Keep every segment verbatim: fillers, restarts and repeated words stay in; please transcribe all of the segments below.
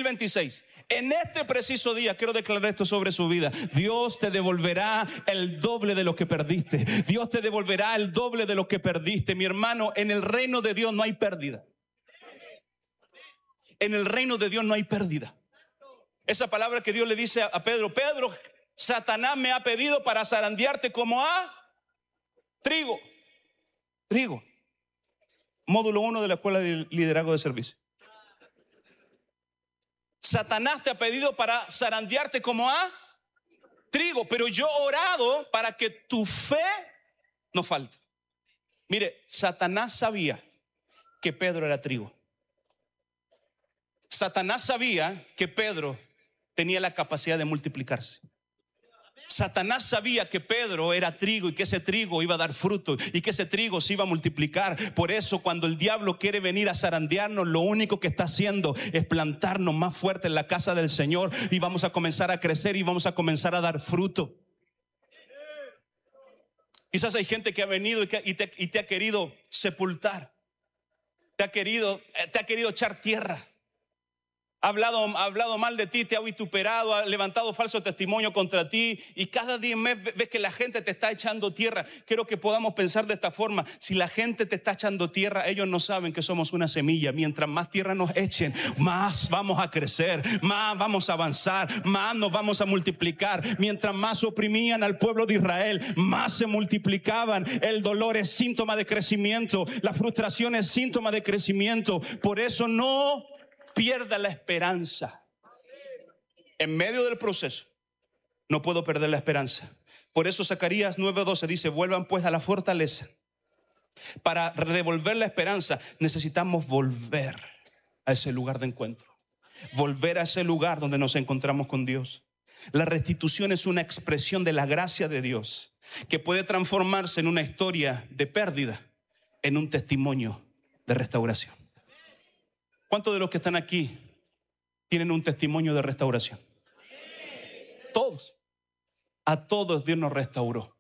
veintiséis. En este preciso día quiero declarar esto sobre su vida. Dios te devolverá el doble de lo que perdiste. Dios te devolverá el doble de lo que perdiste. Mi hermano, en el reino de Dios no hay pérdida. En el reino de Dios no hay pérdida. Esa palabra que Dios le dice a Pedro: Pedro, Satanás me ha pedido para zarandearte como a trigo. Trigo. Módulo uno de la Escuela de Liderazgo de Servicio. Satanás te ha pedido para zarandearte como a trigo, pero yo he orado para que tu fe no falte. Mire, Satanás sabía que Pedro era trigo. Satanás sabía que Pedro tenía la capacidad de multiplicarse. Satanás sabía que Pedro era trigo y que ese trigo iba a dar fruto y que ese trigo se iba a multiplicar. Por eso cuando el diablo quiere venir a zarandearnos, lo único que está haciendo es plantarnos más fuerte en la casa del Señor, y vamos a comenzar a crecer y vamos a comenzar a dar fruto. Quizás hay gente que ha venido y, que, y, te, y te ha querido sepultar, te ha querido, te ha querido echar tierra. Ha hablado, ha hablado mal de ti, te ha vituperado, ha levantado falso testimonio contra ti, y cada día mes ves que la gente te está echando tierra. Quiero que podamos pensar de esta forma: si la gente te está echando tierra, ellos no saben que somos una semilla. Mientras más tierra nos echen, más vamos a crecer, más vamos a avanzar, más nos vamos a multiplicar. Mientras más oprimían al pueblo de Israel, más se multiplicaban. El dolor es síntoma de crecimiento, la frustración es síntoma de crecimiento. Por eso no pierda la esperanza. En medio del proceso no puedo perder la esperanza. Por eso Zacarías nueve doce dice: vuelvan pues a la fortaleza. Para devolver la esperanza necesitamos volver a ese lugar de encuentro, volver a ese lugar donde nos encontramos con Dios. La restitución es una expresión de la gracia de Dios que puede transformarse en una historia de pérdida en un testimonio de restauración. ¿Cuántos de los que están aquí tienen un testimonio de restauración? Todos. A todos Dios nos restauró.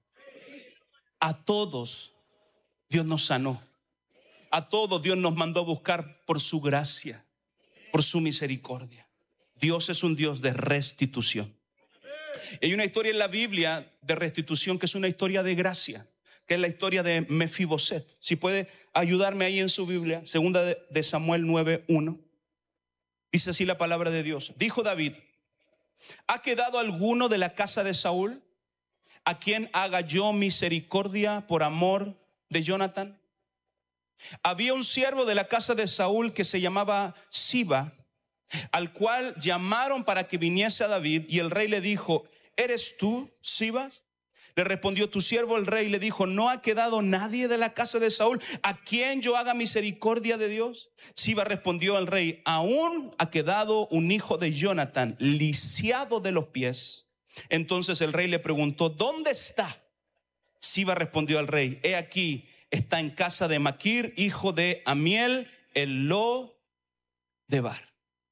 A todos Dios nos sanó. A todos Dios nos mandó a buscar por su gracia, por su misericordia. Dios es un Dios de restitución. Hay una historia en la Biblia de restitución que es una historia de gracia, que es la historia de Mefiboset. Si puede ayudarme ahí en su Biblia, segunda de Samuel nueve uno. Dice así la palabra de Dios: dijo David: ¿ha quedado alguno de la casa de Saúl a quien haga yo misericordia por amor de Jonatán? Había un siervo de la casa de Saúl que se llamaba Siba, al cual llamaron para que viniese a David, y el rey le dijo: ¿eres tú, Sibas? Le respondió: tu siervo el rey. Le dijo: ¿no ha quedado nadie de la casa de Saúl a quien yo haga misericordia de Dios? Siba respondió al rey: aún ha quedado un hijo de Jonatán, lisiado de los pies. Entonces el rey le preguntó: ¿dónde está? Siba respondió al rey: he aquí, está en casa de Maquir, hijo de Amiel, el Lo de Bar.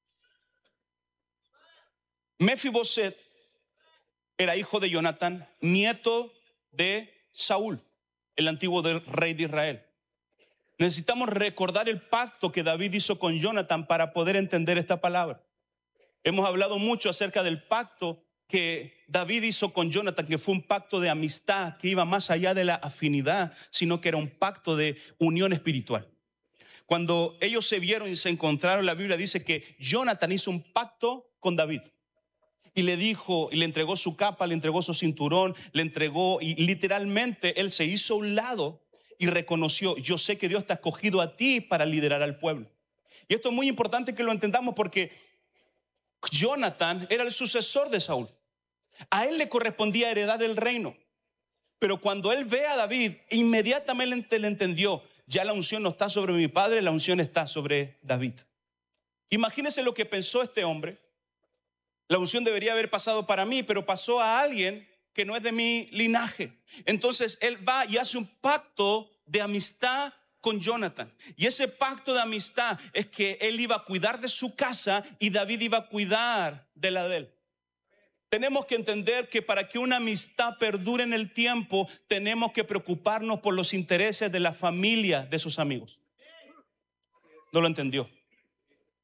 Mefiboset era hijo de Jonatán, nieto de Saúl, el antiguo del rey de Israel. Necesitamos recordar el pacto que David hizo con Jonatán para poder entender esta palabra. Hemos hablado mucho acerca del pacto que David hizo con Jonatán, que fue un pacto de amistad que iba más allá de la afinidad, sino que era un pacto de unión espiritual. Cuando ellos se vieron y se encontraron, la Biblia dice que Jonatán hizo un pacto con David. Y le dijo, y le entregó su capa, le entregó su cinturón, le entregó, y literalmente él se hizo a un lado y reconoció: yo sé que Dios te ha escogido a ti para liderar al pueblo. Y esto es muy importante que lo entendamos, porque Jonatán era el sucesor de Saúl. A él le correspondía heredar el reino. Pero cuando él ve a David, inmediatamente le entendió: ya la unción no está sobre mi padre, la unción está sobre David. Imagínense lo que pensó este hombre. La unción debería haber pasado para mí, pero pasó a alguien que no es de mi linaje. Entonces él va y hace un pacto de amistad con Jonatán. Y ese pacto de amistad es que él iba a cuidar de su casa y David iba a cuidar de la de él. Tenemos que entender que para que una amistad perdure en el tiempo, tenemos que preocuparnos por los intereses de la familia de sus amigos. No lo entendió.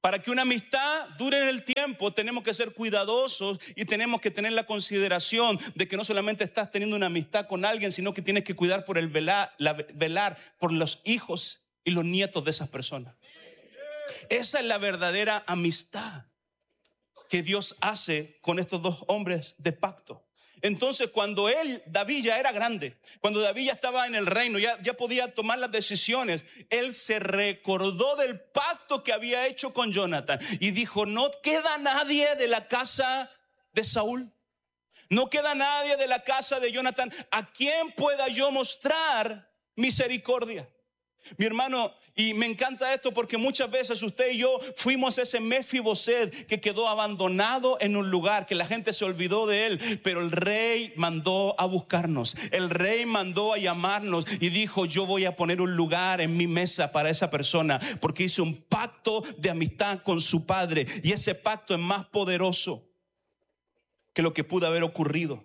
Para que una amistad dure en el tiempo, tenemos que ser cuidadosos y tenemos que tener la consideración de que no solamente estás teniendo una amistad con alguien, sino que tienes que cuidar por el velar, la, velar por los hijos y los nietos de esas personas. Esa es la verdadera amistad que Dios hace con estos dos hombres de pacto. Entonces, cuando él, David ya era grande, cuando David ya estaba en el reino, ya, ya podía tomar las decisiones, él se recordó del pacto que había hecho con Jonathan y dijo: no queda nadie de la casa de Saúl, no queda nadie de la casa de Jonathan a quien pueda yo mostrar misericordia. Mi hermano, y me encanta esto porque muchas veces usted y yo fuimos ese Mefiboset que quedó abandonado en un lugar, que la gente se olvidó de él, pero el rey mandó a buscarnos, el rey mandó a llamarnos y dijo: yo voy a poner un lugar en mi mesa para esa persona, porque hizo un pacto de amistad con su padre, y ese pacto es más poderoso que lo que pudo haber ocurrido.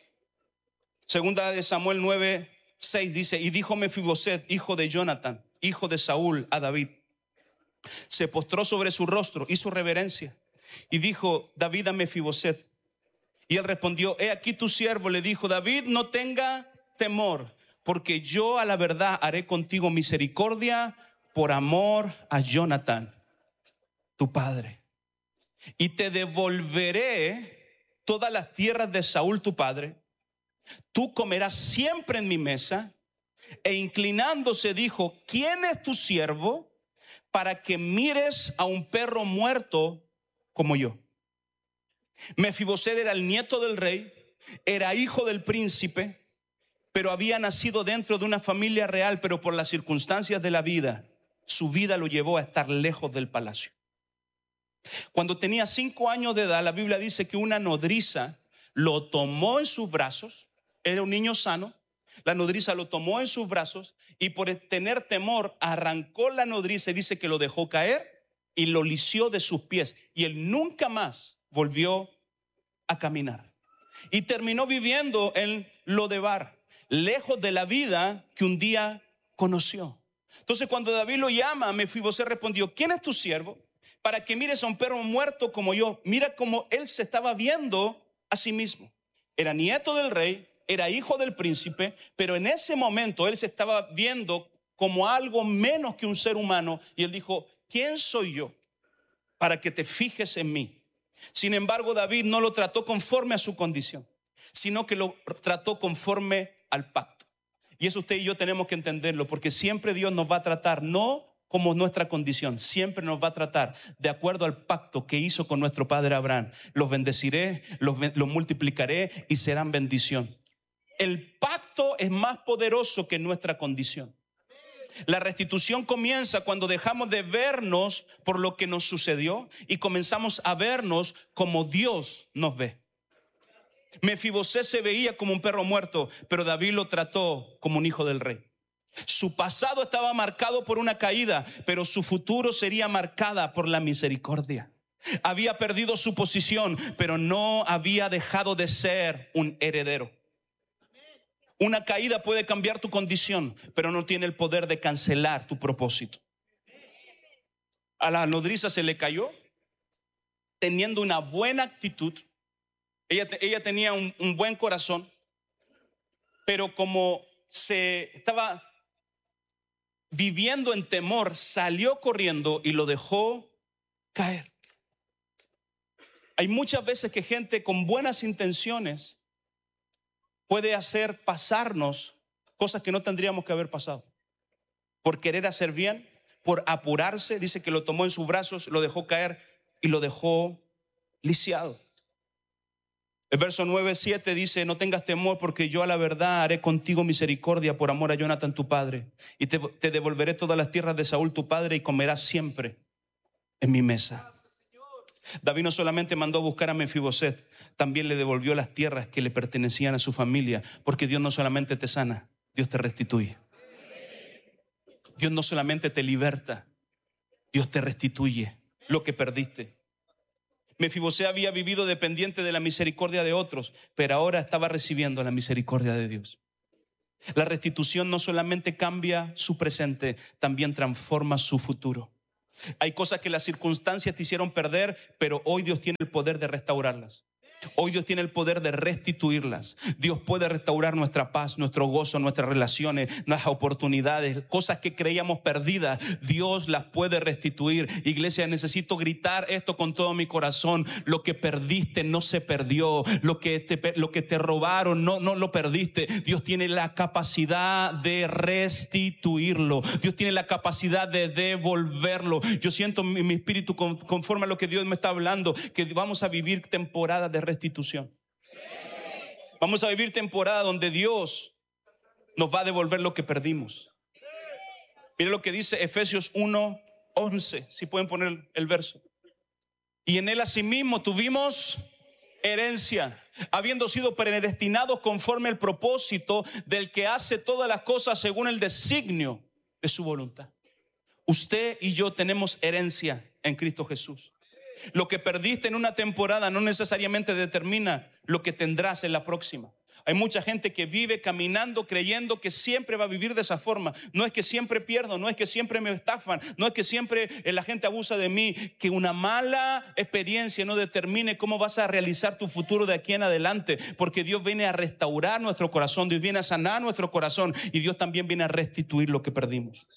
Segunda de Samuel nueve seis dice: y dijo Mefiboset, hijo de Jonathan, hijo de Saúl, a David. Se postró sobre su rostro, hizo reverencia y dijo David a Mefiboset. Y él respondió: he aquí tu siervo. Le dijo David: no tenga temor, porque yo a la verdad haré contigo misericordia por amor a Jonathan, tu padre. Y te devolveré todas las tierras de Saúl, tu padre. Tú comerás siempre en mi mesa. E inclinándose dijo: ¿quién es tu siervo para que mires a un perro muerto como yo? Mefiboset era el nieto del rey, era hijo del príncipe, pero había nacido dentro de una familia real, pero por las circunstancias de la vida, su vida lo llevó a estar lejos del palacio. Cuando tenía cinco años de edad, la Biblia dice que una nodriza lo tomó en sus brazos. Era un niño sano. La nodriza lo tomó en sus brazos y por tener temor arrancó la nodriza y dice que lo dejó caer y lo lició de sus pies, y él nunca más volvió a caminar y terminó viviendo en Lodebar, lejos de la vida que un día conoció. Entonces, cuando David lo llama, Mefiboset respondió: ¿quién es tu siervo para que mires a un perro muerto como yo? Mira cómo él se estaba viendo a sí mismo. Era nieto del rey, era hijo del príncipe, pero en ese momento él se estaba viendo como algo menos que un ser humano, y él dijo: ¿quién soy yo para que te fijes en mí? Sin embargo, David no lo trató conforme a su condición, sino que lo trató conforme al pacto. Y eso usted y yo tenemos que entenderlo, porque siempre Dios nos va a tratar no como nuestra condición, siempre nos va a tratar de acuerdo al pacto que hizo con nuestro padre Abraham. Los bendeciré, los, los multiplicaré y serán bendición. El pacto es más poderoso que nuestra condición. La restitución comienza cuando dejamos de vernos por lo que nos sucedió y comenzamos a vernos como Dios nos ve. Mefiboset se veía como un perro muerto, pero David lo trató como un hijo del rey. Su pasado estaba marcado por una caída, pero su futuro sería marcada por la misericordia. Había perdido su posición, pero no había dejado de ser un heredero. Una caída puede cambiar tu condición, pero no tiene el poder de cancelar tu propósito. A la nodriza se le cayó teniendo una buena actitud. Ella, ella tenía un, un buen corazón, pero como se estaba viviendo en temor, salió corriendo y lo dejó caer. Hay muchas veces que gente con buenas intenciones puede hacer pasarnos cosas que no tendríamos que haber pasado. Por querer hacer bien, por apurarse, dice que lo tomó en sus brazos, lo dejó caer y lo dejó lisiado. El verso nueve siete dice: no tengas temor, porque yo a la verdad haré contigo misericordia por amor a Jonathan tu padre, y te, te devolveré todas las tierras de Saúl tu padre, y comerás siempre en mi mesa. David no solamente mandó a buscar a Mefiboset, también le devolvió las tierras que le pertenecían a su familia, porque Dios no solamente te sana, Dios te restituye. Dios no solamente te liberta, Dios te restituye lo que perdiste. Mefiboset había vivido dependiente de la misericordia de otros, pero ahora estaba recibiendo la misericordia de Dios. La restitución no solamente cambia su presente, también transforma su futuro. Hay cosas que las circunstancias te hicieron perder, pero hoy Dios tiene el poder de restaurarlas. Hoy Dios tiene el poder de restituirlas. Dios puede restaurar nuestra paz, nuestro gozo, nuestras relaciones, nuestras oportunidades, cosas que creíamos perdidas. Dios las puede restituir. Iglesia, necesito gritar esto con todo mi corazón. Lo que perdiste no se perdió. Lo que te, lo que te robaron no, no lo perdiste. Dios tiene la capacidad de restituirlo. Dios tiene la capacidad de devolverlo. Yo siento mi, mi espíritu conforme a lo que Dios me está hablando, que vamos a vivir temporadas de restitución. Vamos a vivir temporada donde Dios nos va a devolver lo que perdimos. Mire lo que dice Efesios uno once, si pueden poner el verso. Y en él asimismo tuvimos herencia, habiendo sido predestinados conforme al propósito del que hace todas las cosas según el designio de su voluntad. Usted y yo tenemos herencia en Cristo Jesús. Lo que perdiste en una temporada no necesariamente determina lo que tendrás en la próxima. Hay mucha gente que vive caminando creyendo que siempre va a vivir de esa forma. No es que siempre pierdo, no es que siempre me estafan, no es que siempre la gente abusa de mí. Que una mala experiencia no determine cómo vas a realizar tu futuro de aquí en adelante, porque Dios viene a restaurar nuestro corazón, Dios viene a sanar nuestro corazón y Dios también viene a restituir lo que perdimos.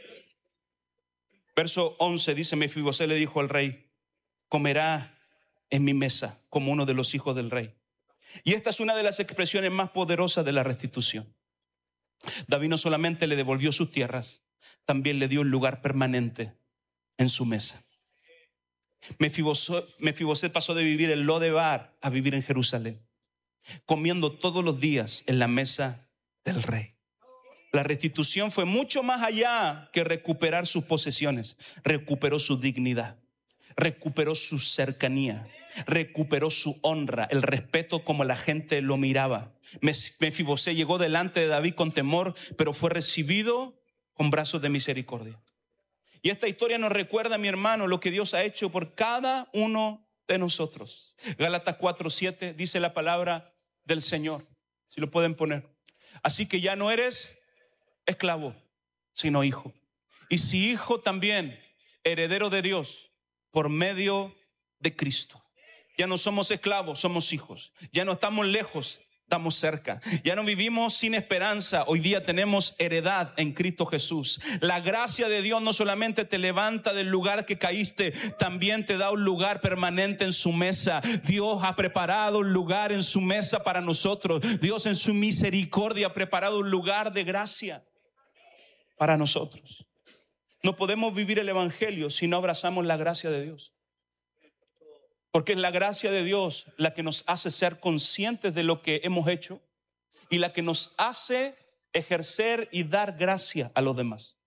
Verso once dice: Mefibosé le dijo al rey: comerá en mi mesa como uno de los hijos del rey. Y esta es una de las expresiones más poderosas de la restitución. David no solamente le devolvió sus tierras, también le dio un lugar permanente en su mesa. Mefiboset, Mefiboset pasó de vivir en Lodebar a vivir en Jerusalén, comiendo todos los días en la mesa del rey. La restitución fue mucho más allá que recuperar sus posesiones. Recuperó su dignidad, recuperó su cercanía, recuperó su honra, el respeto como la gente lo miraba. Mefibosé llegó delante de David con temor, pero fue recibido con brazos de misericordia. Y esta historia nos recuerda, mi hermano, lo que Dios ha hecho por cada uno de nosotros. Gálatas cuatro siete dice la palabra del Señor, si lo pueden poner. Así que ya no eres esclavo, sino hijo. Y si hijo, también heredero de Dios por medio de Cristo. Ya no somos esclavos, somos hijos. Ya no estamos lejos, estamos cerca. Ya no vivimos sin esperanza. Hoy día tenemos heredad en Cristo Jesús. La gracia de Dios no solamente te levanta del lugar que caíste, también te da un lugar permanente en su mesa. Dios ha preparado un lugar en su mesa para nosotros. Dios en su misericordia ha preparado un lugar de gracia para nosotros. No podemos vivir el evangelio si no abrazamos la gracia de Dios. Porque es la gracia de Dios la que nos hace ser conscientes de lo que hemos hecho y la que nos hace ejercer y dar gracia a los demás.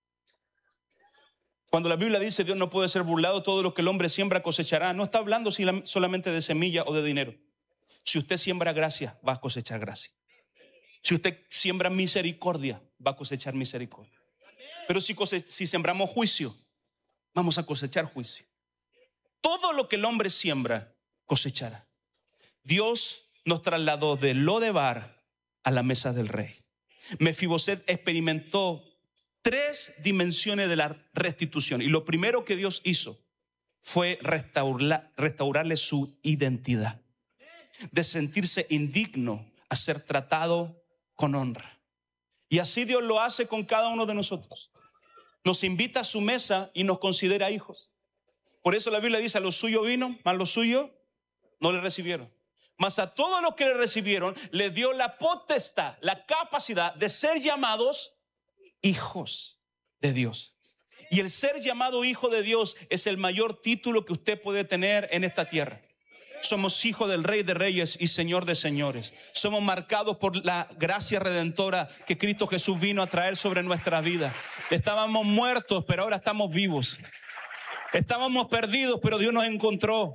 Cuando la Biblia dice Dios no puede ser burlado, todo lo que el hombre siembra cosechará, no está hablando solamente de semilla o de dinero. Si usted siembra gracia, va a cosechar gracia. Si usted siembra misericordia, va a cosechar misericordia. Pero si, cose- si sembramos juicio, vamos a cosechar juicio. Todo lo que el hombre siembra, cosechará. Dios nos trasladó de Lodebar a la mesa del rey. Mefiboset experimentó tres dimensiones de la restitución. Y lo primero que Dios hizo fue restaurar, restaurarle su identidad. De sentirse indigno a ser tratado con honra. Y así Dios lo hace con cada uno de nosotros. Nos invita a su mesa y nos considera hijos. Por eso la Biblia dice: a los suyos vino, mas los suyos no le recibieron. Mas a todos los que le recibieron, les dio la potestad, la capacidad de ser llamados hijos de Dios. Y el ser llamado hijo de Dios es el mayor título que usted puede tener en esta tierra. Somos hijos del Rey de Reyes y Señor de Señores. Somos marcados por la gracia redentora que Cristo Jesús vino a traer sobre nuestra vida. Estábamos muertos, pero ahora estamos vivos. Estábamos perdidos, pero Dios nos encontró.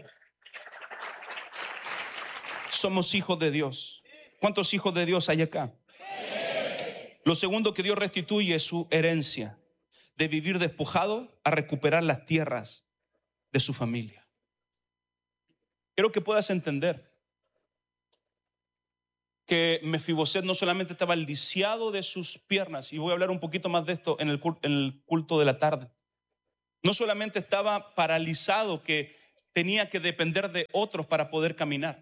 Somos hijos de Dios. ¿Cuántos hijos de Dios hay acá? Lo segundo que Dios restituye es su herencia. De vivir despojado a recuperar las tierras de su familia. Quiero que puedas entender que Mefiboset no solamente estaba lisiado de sus piernas, y voy a hablar un poquito más de esto en el culto, en el culto de la tarde, No solamente estaba paralizado, que tenía que depender de otros para poder caminar,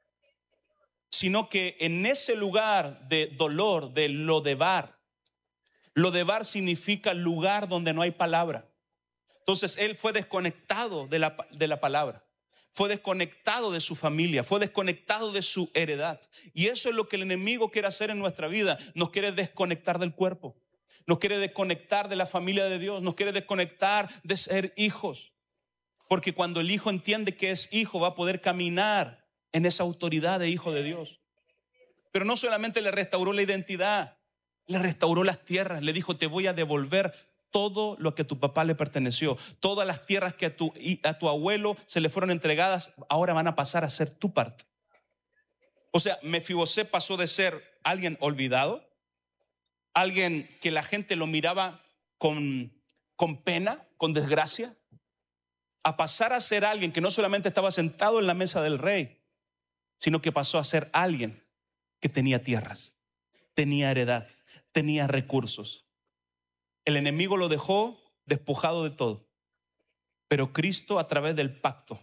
sino que en ese lugar de dolor, de Lodebar, Lodebar significa lugar donde no hay palabra. Entonces él fue desconectado de la, de la palabra, fue desconectado de su familia, fue desconectado de su heredad. Y eso es lo que el enemigo quiere hacer en nuestra vida. Nos quiere desconectar del cuerpo, nos quiere desconectar de la familia de Dios, nos quiere desconectar de ser hijos. Porque cuando el hijo entiende que es hijo, va a poder caminar en esa autoridad de hijo de Dios. Pero no solamente le restauró la identidad, le restauró las tierras. Le dijo: te voy a devolver todo lo que a tu papá le perteneció. Todas las tierras que a tu, a tu abuelo se le fueron entregadas, ahora van a pasar a ser tu parte. O sea, Mefibosé pasó de ser alguien olvidado, alguien que la gente lo miraba con, con pena, con desgracia, a pasar a ser alguien que no solamente estaba sentado en la mesa del rey, sino que pasó a ser alguien que tenía tierras, tenía heredad, tenía recursos. El enemigo lo dejó despojado de todo, pero Cristo, a través del pacto,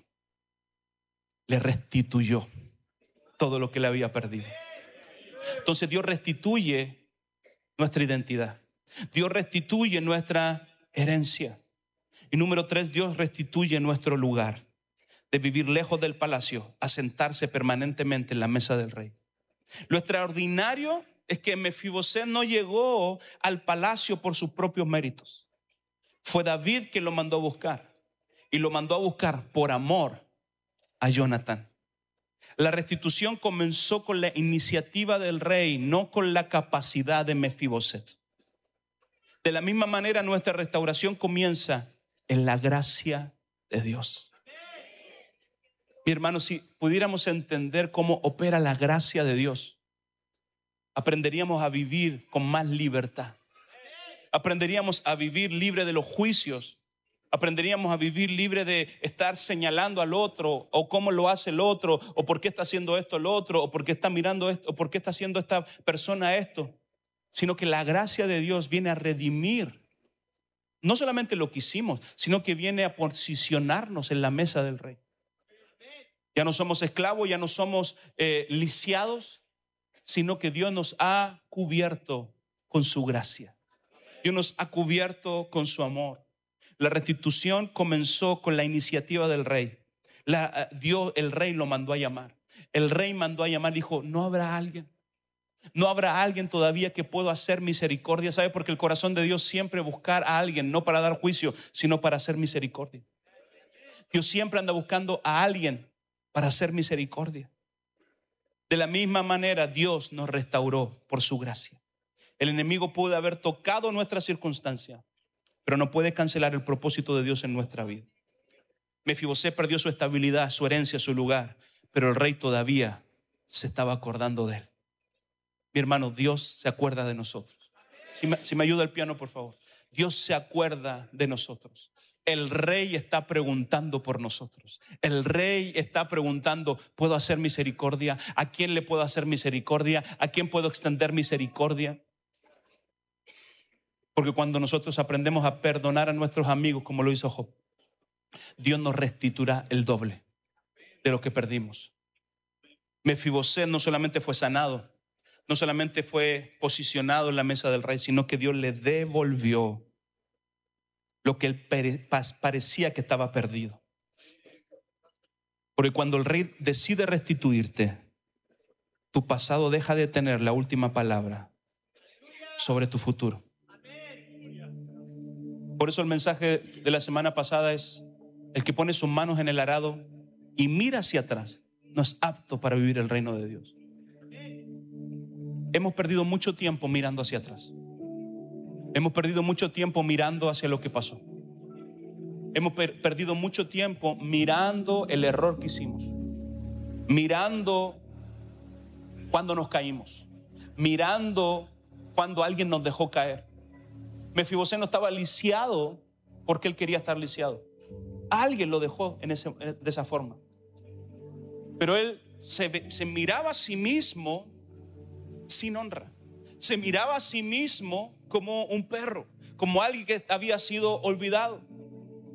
le restituyó todo lo que le había perdido. Entonces Dios restituye nuestra identidad, Dios restituye nuestra herencia. Y número tres, Dios restituye nuestro lugar de vivir lejos del palacio a sentarse permanentemente en la mesa del rey. Lo extraordinario es que Mefibosé no llegó al palacio por sus propios méritos. Fue David quien lo mandó a buscar, y lo mandó a buscar por amor a Jonatán. La restitución comenzó con la iniciativa del rey, no con la capacidad de Mefiboset. De la misma manera, nuestra restauración comienza en la gracia de Dios. Mi hermano, si pudiéramos entender cómo opera la gracia de Dios, aprenderíamos a vivir con más libertad. Aprenderíamos a vivir libre de los juicios. Aprenderíamos a vivir libre de estar señalando al otro, o cómo lo hace el otro, o por qué está haciendo esto el otro, o por qué está mirando esto, o por qué está haciendo esta persona esto. Sino que la gracia de Dios viene a redimir no solamente lo que hicimos, sino que viene a posicionarnos en la mesa del rey. Ya no somos esclavos, ya no somos eh, lisiados, sino que Dios nos ha cubierto con su gracia. Dios nos ha cubierto con su amor. La restitución comenzó con la iniciativa del rey. La, Dios, el rey lo mandó a llamar. El rey mandó a llamar, dijo: no habrá alguien. No habrá alguien todavía que pueda hacer misericordia. ¿Sabe? Porque el corazón de Dios siempre buscar a alguien, no para dar juicio, sino para hacer misericordia. Dios siempre anda buscando a alguien para hacer misericordia. De la misma manera, Dios nos restauró por su gracia. El enemigo puede haber tocado nuestra circunstancia, pero no puede cancelar el propósito de Dios en nuestra vida. Mefibosé perdió su estabilidad, su herencia, su lugar, pero el rey todavía se estaba acordando de él. Mi hermano, Dios se acuerda de nosotros. Si me, si me ayuda el piano, por favor. Dios se acuerda de nosotros. El rey está preguntando por nosotros. El rey está preguntando: ¿puedo hacer misericordia? ¿A quién le puedo hacer misericordia? ¿A quién puedo extender misericordia? Porque cuando nosotros aprendemos a perdonar a nuestros amigos, como lo hizo Job, Dios nos restituirá el doble de lo que perdimos. Mefibosé no solamente fue sanado, no solamente fue posicionado en la mesa del rey, sino que Dios le devolvió lo que él parecía que estaba perdido. Porque cuando el rey decide restituirte, tu pasado deja de tener la última palabra sobre tu futuro. Por eso el mensaje de la semana pasada es: el que pone sus manos en el arado y mira hacia atrás no es apto para vivir el reino de Dios. Hemos perdido mucho tiempo mirando hacia atrás. Hemos perdido mucho tiempo mirando hacia lo que pasó. Hemos per- perdido mucho tiempo mirando el error que hicimos, mirando cuando nos caímos, mirando cuando alguien nos dejó caer. Mefibosé no estaba lisiado porque él quería estar lisiado. Alguien lo dejó en ese, de esa forma. Pero él se, se miraba a sí mismo sin honra. Se miraba a sí mismo como un perro, como alguien que había sido olvidado.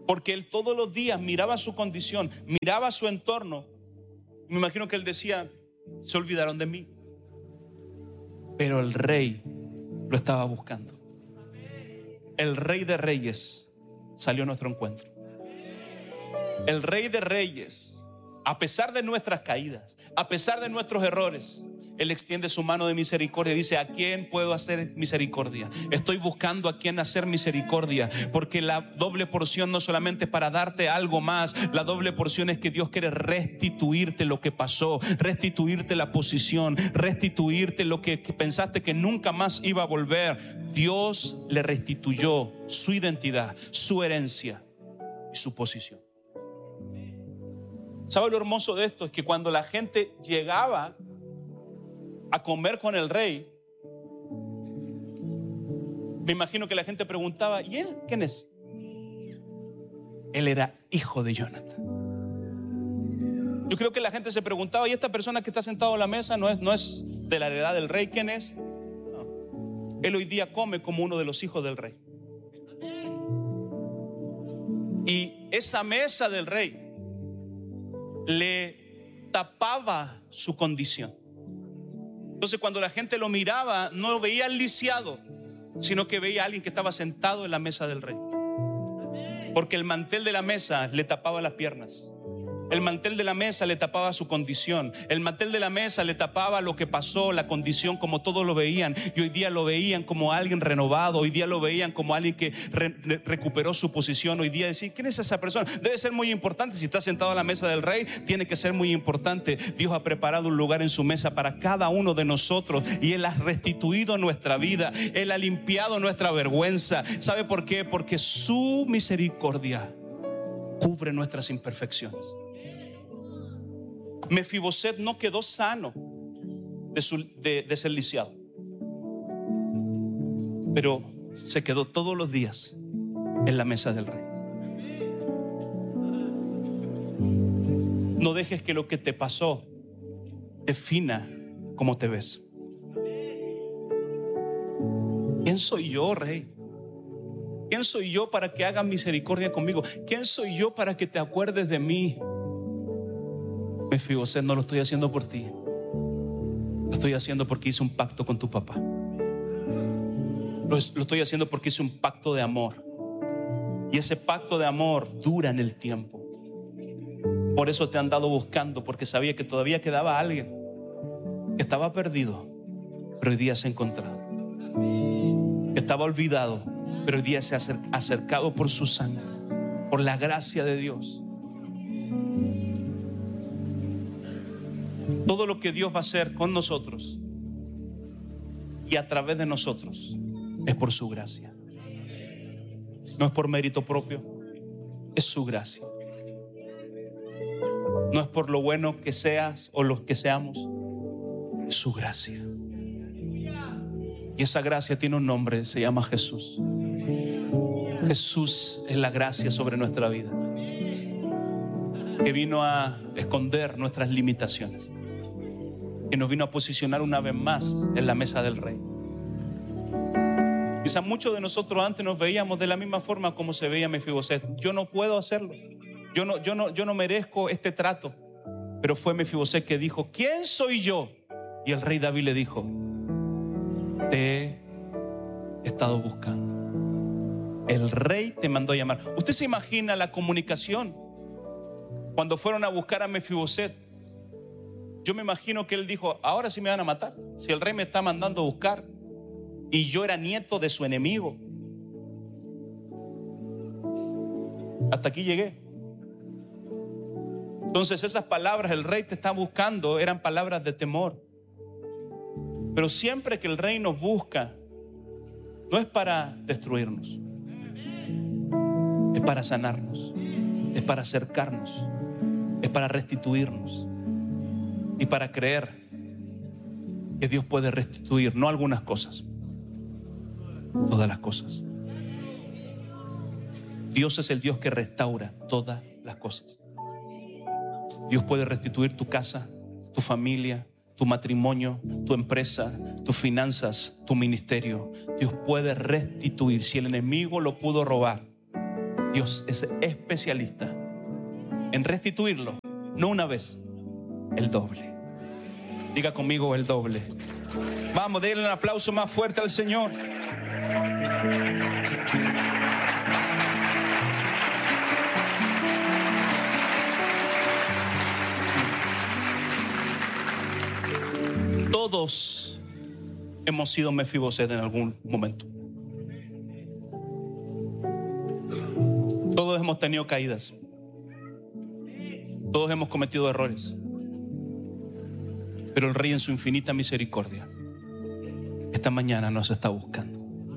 Porque él todos los días miraba su condición, miraba su entorno. Me imagino que él decía, se olvidaron de mí. Pero el rey lo estaba buscando. El Rey de Reyes salió a nuestro encuentro. El Rey de Reyes, a pesar de nuestras caídas, a pesar de nuestros errores, Él extiende su mano de misericordia. Dice, ¿a quién puedo hacer misericordia? Estoy buscando a quién hacer misericordia. Porque la doble porción no solamente es para darte algo más. La doble porción es que Dios quiere restituirte lo que pasó, restituirte la posición, restituirte lo que pensaste que nunca más iba a volver. Dios le restituyó su identidad, su herencia y su posición. ¿Sabe lo hermoso de esto? Es que cuando la gente llegaba a comer con el rey, me imagino que la gente preguntaba, ¿y él quién es? Él era hijo de Jonathan. Yo creo que la gente se preguntaba, ¿y esta persona que está sentado a la mesa no es, no es de la heredad del rey? ¿Quién es? No. Él hoy día come como uno de los hijos del rey. Y esa mesa del rey le tapaba su condición. Entonces cuando la gente lo miraba, no lo veía al lisiado, sino que veía a alguien que estaba sentado en la mesa del rey. Porque el mantel de la mesa le tapaba las piernas. El mantel de la mesa le tapaba su condición. El mantel de la mesa le tapaba lo que pasó, la condición, como todos lo veían. Y hoy día lo veían como alguien renovado. Hoy día lo veían como alguien que re, re, recuperó su posición. Hoy día decir, ¿quién es esa persona? Debe ser muy importante. Si está sentado a la mesa del rey, tiene que ser muy importante. Dios ha preparado un lugar en su mesa para cada uno de nosotros. Y Él ha restituido nuestra vida. Él ha limpiado nuestra vergüenza. ¿Sabe por qué? Porque su misericordia cubre nuestras imperfecciones. Mefiboset no quedó sano de, su, de, de ser lisiado, pero se quedó todos los días en la mesa del rey. No dejes que lo que te pasó defina cómo te ves. ¿Quién soy yo, rey? ¿Quién soy yo para que hagas misericordia conmigo? ¿Quién soy yo para que te acuerdes de mí? Mefiboset, no lo estoy haciendo por ti. Lo estoy haciendo porque hice un pacto con tu papá. Lo, lo estoy haciendo porque hice un pacto de amor. Y ese pacto de amor dura en el tiempo. Por eso te han dado buscando, porque sabía que todavía quedaba alguien que estaba perdido, pero hoy día se ha encontrado. Que estaba olvidado, pero hoy día se ha acercado por su sangre, por la gracia de Dios. Todo lo que Dios va a hacer con nosotros y a través de nosotros es por su gracia. No es por mérito propio, es su gracia. No es por lo bueno que seas o los que seamos, es su gracia. Y esa gracia tiene un nombre, se llama Jesús. Jesús es la gracia sobre nuestra vida, que vino a esconder nuestras limitaciones, que nos vino a posicionar una vez más en la mesa del rey. Quizás muchos de nosotros antes nos veíamos de la misma forma como se veía Mefiboset. Yo no puedo hacerlo, yo no, yo no, yo no merezco este trato. Pero fue Mefiboset que dijo, ¿quién soy yo? Y el rey David le dijo, te he estado buscando. El rey te mandó a llamar. ¿Usted se imagina la comunicación cuando fueron a buscar a Mefiboset? Yo me imagino que él dijo, ahora sí me van a matar. Si el rey me está mandando a buscar y yo era nieto de su enemigo. Hasta aquí llegué. Entonces esas palabras, el rey te está buscando, eran palabras de temor. Pero siempre que el rey nos busca, no es para destruirnos, es para sanarnos, es para acercarnos, es para restituirnos y para creer que Dios puede restituir, no algunas cosas, todas las cosas. Dios es el Dios que restaura todas las cosas. Dios puede restituir tu casa, tu familia, tu matrimonio, tu empresa, tus finanzas, tu ministerio. Dios puede restituir. Si el enemigo lo pudo robar, Dios es especialista en restituirlo, no una vez, el doble. Diga conmigo, el doble. Vamos, denle un aplauso más fuerte al Señor. Todos hemos sido Mefiboset en algún momento. Todos hemos tenido caídas. Todos hemos cometido errores. Pero el Rey, en su infinita misericordia, esta mañana nos está buscando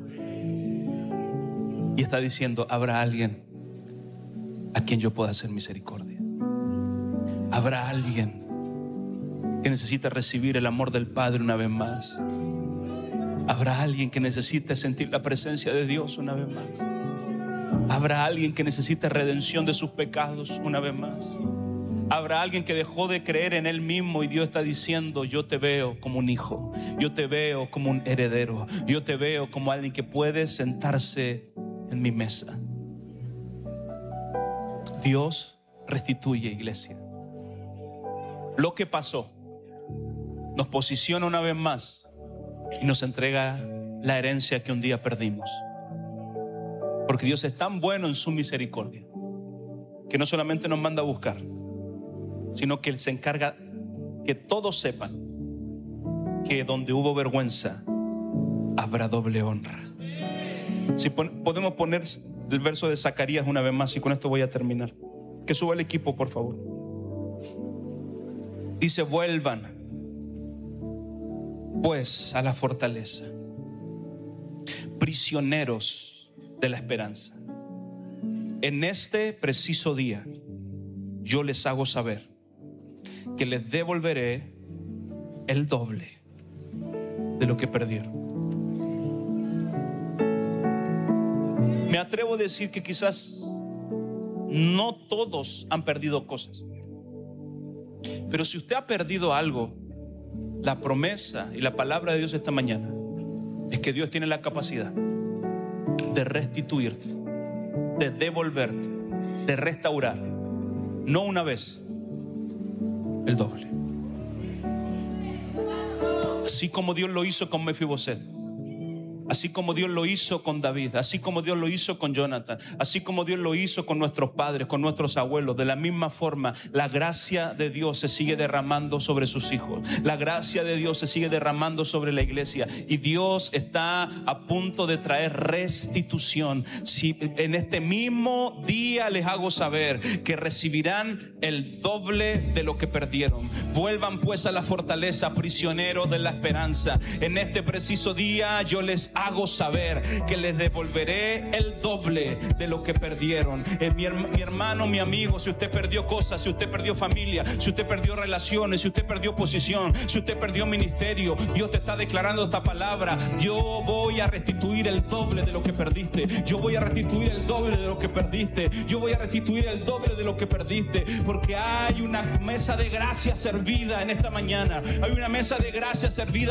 y está diciendo: habrá alguien a quien yo pueda hacer misericordia. Habrá alguien que necesita recibir el amor del Padre una vez más. Habrá alguien que necesite sentir la presencia de Dios una vez más. Habrá alguien que necesite redención de sus pecados una vez más. Habrá alguien que dejó de creer en él mismo y Dios está diciendo: yo te veo como un hijo, yo te veo como un heredero, yo te veo como alguien que puede sentarse en mi mesa. Dios restituye, iglesia. Lo que pasó nos posiciona una vez más y nos entrega la herencia que un día perdimos. Porque Dios es tan bueno en su misericordia que no solamente nos manda a buscar, sino que Él se encarga que todos sepan que donde hubo vergüenza habrá doble honra. Si podemos poner el verso de Zacarías una vez más, y con esto voy a terminar. Que suba el equipo, por favor. Dice: vuelvan pues a la fortaleza, prisioneros de la esperanza. En este preciso día yo les hago saber que les devolveré el doble de lo que perdieron. Me atrevo a decir que quizás no todos han perdido cosas, pero si usted ha perdido algo, la promesa y la palabra de Dios esta mañana es que Dios tiene la capacidad de restituirte, de devolverte, de restaurar, no una vez, el doble. Así como Dios lo hizo con Mefiboset, así como Dios lo hizo con David, así como Dios lo hizo con Jonathan, así como Dios lo hizo con nuestros padres, con nuestros abuelos, de la misma forma la gracia de Dios se sigue derramando sobre sus hijos. La gracia de Dios se sigue derramando sobre la iglesia, y Dios está a punto de traer restitución. Si en este mismo día les hago saber que recibirán el doble de lo que perdieron. Vuelvan pues a la fortaleza, prisioneros de la esperanza. En este preciso día yo les hago saber que les devolveré el doble de lo que perdieron. Eh, mi, mi hermano, mi amigo, si usted perdió cosas, si usted perdió familia, si usted perdió relaciones, si usted perdió posición, si usted perdió ministerio, Dios te está declarando esta palabra: yo voy a restituir el doble de lo que perdiste. Yo voy a restituir el doble de lo que perdiste. Yo voy a restituir el doble de lo que perdiste, porque hay una mesa de gracia servida en esta mañana. Hay una mesa de gracia servida